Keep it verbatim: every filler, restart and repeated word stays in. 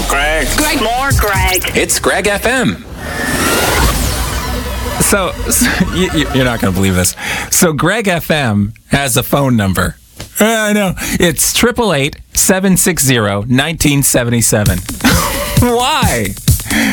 Greg. Greg. More Greg. It's Greg F M. So, so you, you're not going to believe this. So Greg F M has a phone number. Uh, I know. It's eight eight eight, seven six zero, one nine seven seven. Why?